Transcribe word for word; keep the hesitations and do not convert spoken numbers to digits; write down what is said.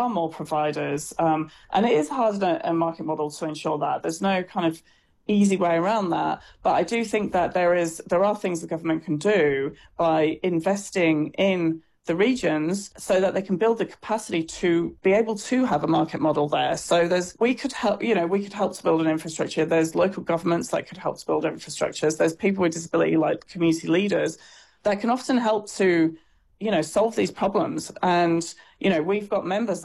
are more providers. Um, and it is hard in a, a market model to ensure that. There's no kind of easy way around that. But I do think that there is there are things the government can do by investing in the regions so that they can build the capacity to be able to have a market model there. So there's we could help, you know, we could help to build an infrastructure. There's local governments that could help to build infrastructures. There's people with disability like community leaders that can often help to, you know, solve these problems. And, you know, we've got members